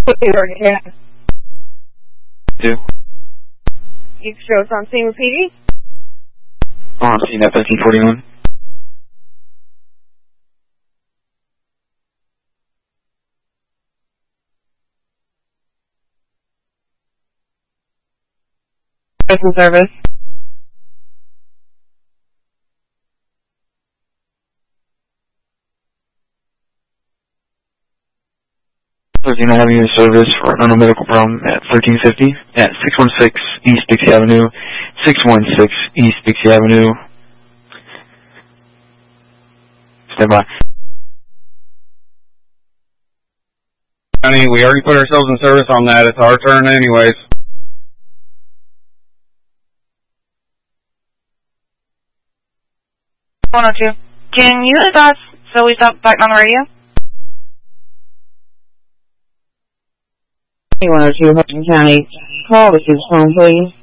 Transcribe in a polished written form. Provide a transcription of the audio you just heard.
Yeah. Two. You can show us on scene with PD? On scene at 1341. Personal service. Thirteen Avenue service for a medical problem at 1350 at 616 East Dixie Avenue. 616 East Dixie Avenue. Stand by. Honey, we already put ourselves in service on that. It's our turn anyways. Can you let us so we stop back on the radio? 102 Hudson County. Call this is phone, please.